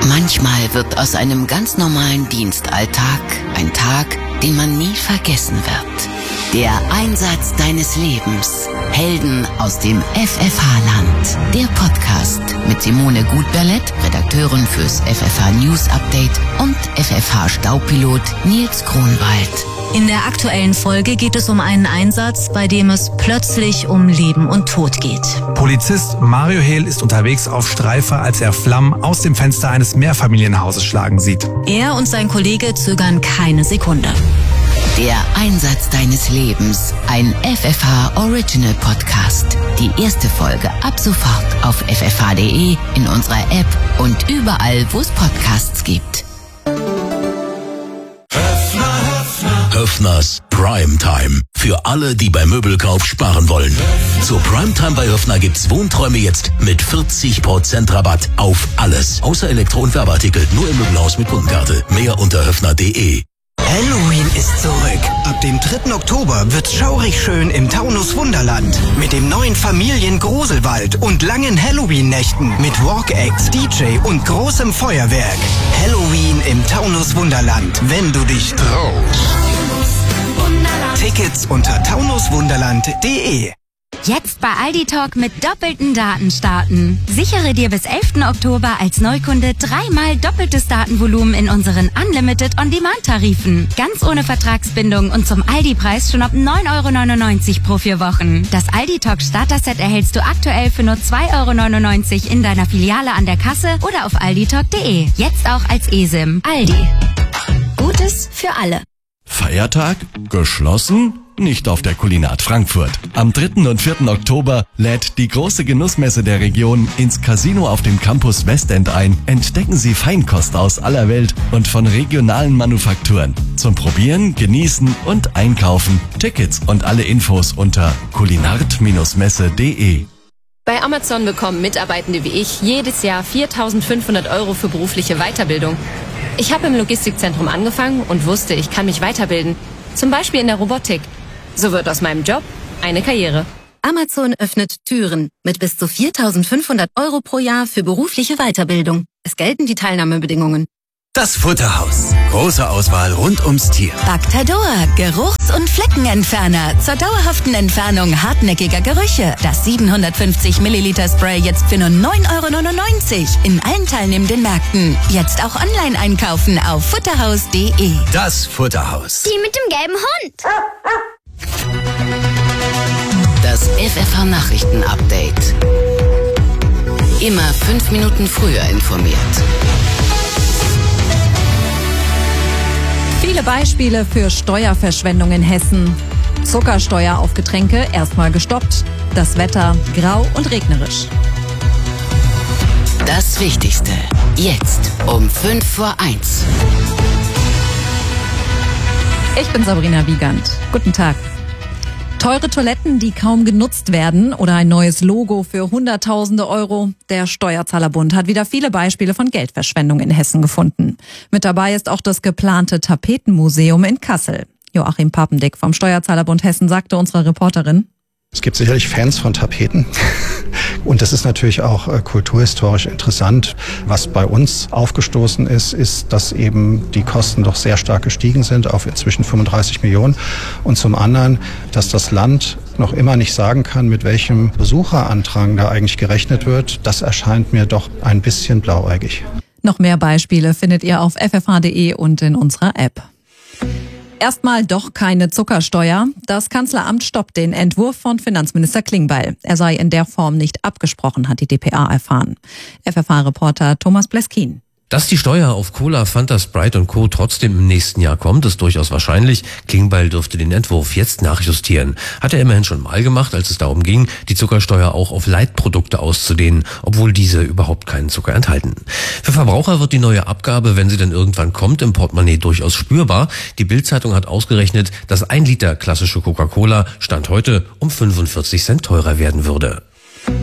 Manchmal wird aus einem ganz normalen Dienstalltag ein Tag, den man nie vergessen wird. Der Einsatz deines Lebens. Helden aus dem FFH-Land. Der Podcast mit Simone Gutberlet, Redakteurin fürs FFH News Update, und FFH-Staupilot Nils Kronwald. In der aktuellen Folge geht es um einen Einsatz, bei dem es plötzlich um Leben und Tod geht. Polizist Mario Hehl ist unterwegs auf Streife, als er Flammen aus dem Fenster eines Mehrfamilienhauses schlagen sieht. Er und sein Kollege zögern keine Sekunde. Der Einsatz deines Lebens, ein FFH Original Podcast. Die erste Folge ab sofort auf ffh.de, in unserer App und überall, wo es Podcasts gibt. Höffners Primetime. Für alle, die beim Möbelkauf sparen wollen. Zur Primetime bei Höffner gibt's Wohnträume jetzt mit 40% Rabatt auf alles. Außer Elektro- und Werbeartikel. Nur im Möbelhaus mit Kundenkarte. Mehr unter höffner.de. Halloween ist zurück. Ab dem 3. Oktober wird's schaurig schön im Taunus Wunderland. Mit dem neuen Familiengruselwald und langen Halloween-Nächten mit Walk-Acts, DJ und großem Feuerwerk. Halloween im Taunus Wunderland, wenn du dich traust. Tickets unter taunuswunderland.de. Jetzt bei Aldi Talk mit doppelten Daten starten. Sichere dir bis 11. Oktober als Neukunde 3-mal doppeltes Datenvolumen in unseren Unlimited On-Demand-Tarifen. Ganz ohne Vertragsbindung und zum Aldi-Preis schon ab 9,99 € pro 4 Wochen. Das Aldi Talk Starter-Set erhältst du aktuell für nur 2,99 € in deiner Filiale an der Kasse oder auf alditalk.de. Jetzt auch als eSIM. Aldi. Gutes für alle. Feiertag? Geschlossen? Nicht auf der Kulinat Frankfurt. Am 3. und 4. Oktober lädt die große Genussmesse der Region ins Casino auf dem Campus Westend ein. Entdecken Sie Feinkost aus aller Welt und von regionalen Manufakturen. Zum Probieren, Genießen und Einkaufen. Tickets und alle Infos unter kulinart-messe.de. Bei Amazon bekommen Mitarbeitende wie ich jedes Jahr 4.500 € für berufliche Weiterbildung. Ich habe im Logistikzentrum angefangen und wusste, ich kann mich weiterbilden. Zum Beispiel in der Robotik. So wird aus meinem Job eine Karriere. Amazon öffnet Türen mit bis zu 4.500 € pro Jahr für berufliche Weiterbildung. Es gelten die Teilnahmebedingungen. Das Futterhaus. Große Auswahl rund ums Tier. Bactador, Geruchs- und Fleckenentferner zur dauerhaften Entfernung hartnäckiger Gerüche. Das 750 Milliliter Spray jetzt für nur 9,99 € in allen teilnehmenden Märkten. Jetzt auch online einkaufen auf futterhaus.de. Das Futterhaus. Die mit dem gelben Hund. Das FFH Nachrichten Update. Immer 5 Minuten früher informiert. Viele Beispiele für Steuerverschwendung in Hessen. Zuckersteuer auf Getränke erstmal gestoppt. Das Wetter grau und regnerisch. Das Wichtigste. Jetzt um 1:05. Ich bin Sabrina Wiegand. Guten Tag. Teure Toiletten, die kaum genutzt werden, oder ein neues Logo für Hunderttausende €. Der Steuerzahlerbund hat wieder viele Beispiele von Geldverschwendung in Hessen gefunden. Mit dabei ist auch das geplante Tapetenmuseum in Kassel. Joachim Papendick vom Steuerzahlerbund Hessen sagte unserer Reporterin: Es gibt sicherlich Fans von Tapeten und das ist natürlich auch kulturhistorisch interessant. Was bei uns aufgestoßen ist, dass eben die Kosten doch sehr stark gestiegen sind auf inzwischen 35 Millionen und zum anderen, dass das Land noch immer nicht sagen kann, mit welchem Besucherandrang da eigentlich gerechnet wird. Das erscheint mir doch ein bisschen blauäugig. Noch mehr Beispiele findet ihr auf ffh.de und in unserer App. Erstmal doch keine Zuckersteuer. Das Kanzleramt stoppt den Entwurf von Finanzminister Klingbeil. Er sei in der Form nicht abgesprochen, hat die dpa erfahren. FFH-Reporter Thomas Bleskin. Dass die Steuer auf Cola, Fanta, Sprite und Co. trotzdem im nächsten Jahr kommt, ist durchaus wahrscheinlich. Klingbeil dürfte den Entwurf jetzt nachjustieren. Hat er immerhin schon mal gemacht, als es darum ging, die Zuckersteuer auch auf Leitprodukte auszudehnen, obwohl diese überhaupt keinen Zucker enthalten. Für Verbraucher wird die neue Abgabe, wenn sie dann irgendwann kommt, im Portemonnaie durchaus spürbar. Die Bild-Zeitung hat ausgerechnet, dass 1 Liter klassische Coca-Cola Stand heute um 45 Cent teurer werden würde.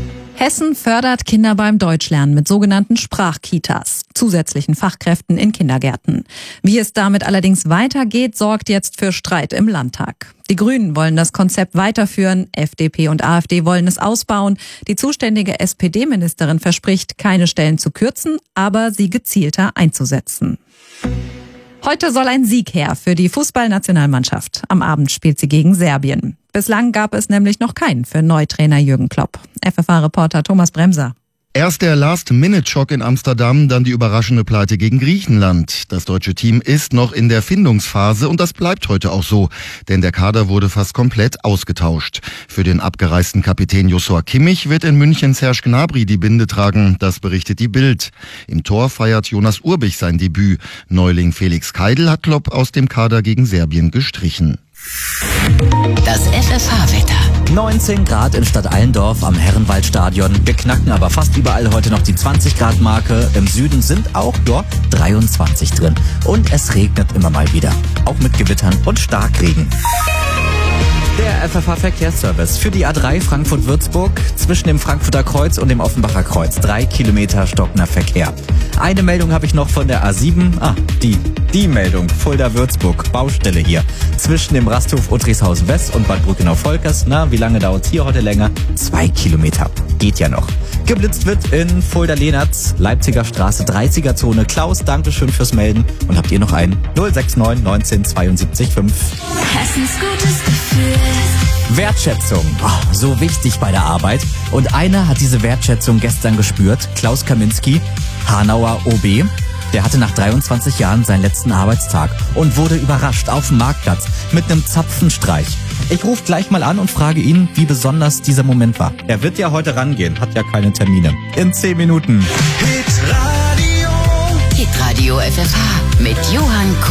Hessen fördert Kinder beim Deutschlernen mit sogenannten Sprachkitas, zusätzlichen Fachkräften in Kindergärten. Wie es damit allerdings weitergeht, sorgt jetzt für Streit im Landtag. Die Grünen wollen das Konzept weiterführen, FDP und AfD wollen es ausbauen. Die zuständige SPD-Ministerin verspricht, keine Stellen zu kürzen, aber sie gezielter einzusetzen. Heute soll ein Sieg her für die Fußballnationalmannschaft. Am Abend spielt sie gegen Serbien. Bislang gab es nämlich noch keinen für Neutrainer Jürgen Klopp. FFH-Reporter Thomas Bremser. Erst der Last-Minute-Schock in Amsterdam, dann die überraschende Pleite gegen Griechenland. Das deutsche Team ist noch in der Findungsphase und das bleibt heute auch so, denn der Kader wurde fast komplett ausgetauscht. Für den abgereisten Kapitän Joshua Kimmich wird in München Serge Gnabry die Binde tragen, das berichtet die Bild. Im Tor feiert Jonas Urbich sein Debüt. Neuling Felix Keidl hat Klopp aus dem Kader gegen Serbien gestrichen. Das FFH-Wetter. 19 Grad in Stadt Allendorf am Herrenwaldstadion. Wir knacken aber fast überall heute noch die 20 Grad Marke. Im Süden sind auch dort 23 drin. Und es regnet immer mal wieder. Auch mit Gewittern und Starkregen. Der FFH-Verkehrsservice für die A3 Frankfurt-Würzburg zwischen dem Frankfurter Kreuz und dem Offenbacher Kreuz. 3 Kilometer stockender Verkehr. Eine Meldung habe ich noch von der A7. Die Meldung. Fulda-Würzburg. Baustelle hier. Zwischen dem Rasthof Uttrichshausen-West und Bad Brückenau-Volkers. Wie lange dauert es hier heute länger? 2 Kilometer. Geht ja noch. Geblitzt wird in Fulda-Lehnertz, Leipziger Straße, 30er-Zone. Klaus, Dankeschön fürs Melden. Und habt ihr noch einen? 069 19 72 5. Hessens gutes Gefühl. Wertschätzung, so wichtig bei der Arbeit. Und einer hat diese Wertschätzung gestern gespürt, Klaus Kaminski, Hanauer OB. Der hatte nach 23 Jahren seinen letzten Arbeitstag und wurde überrascht auf dem Marktplatz mit einem Zapfenstreich. Ich rufe gleich mal an und frage ihn, wie besonders dieser Moment war. Er wird ja heute rangehen, hat ja keine Termine. In 10 Minuten. Hitradio FFH mit Johann Kuhn.